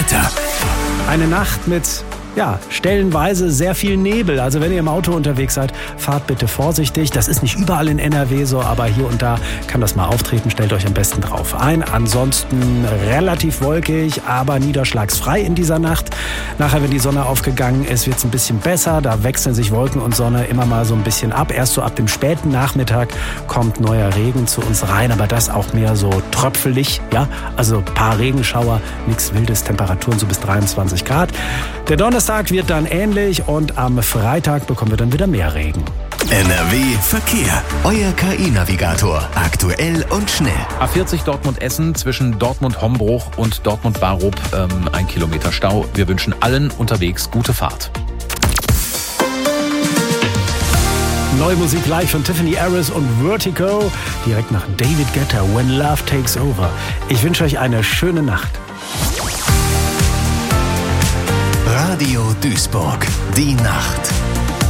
Wetter. Eine Nacht mit, stellenweise sehr viel Nebel. Also wenn ihr im Auto unterwegs seid, fahrt bitte vorsichtig. Das ist nicht überall in NRW so, aber hier und da kann das mal auftreten. Stellt euch am besten drauf ein. Ansonsten relativ wolkig, aber niederschlagsfrei in dieser Nacht. Nachher, wenn die Sonne aufgegangen ist, wird es ein bisschen besser. Da wechseln sich Wolken und Sonne immer mal so ein bisschen ab. Erst so ab dem späten Nachmittag kommt neuer Regen zu uns rein, aber das auch mehr so tröpfelig. Ja, also ein paar Regenschauer, nichts Wildes, Temperaturen so bis 23 Grad. Der Donnerstag wird dann ähnlich und am Freitag bekommen wir dann wieder mehr Regen. NRW Verkehr. Euer KI-Navigator. Aktuell und schnell. A40 Dortmund-Essen zwischen Dortmund-Hombruch und Dortmund-Barup 1 Kilometer Stau. Wir wünschen allen unterwegs gute Fahrt. Neue Musik live von Tiffany Harris und Vertigo. Direkt nach David Guetta, When Love Takes Over. Ich wünsche euch eine schöne Nacht. Radio Duisburg. Die Nacht.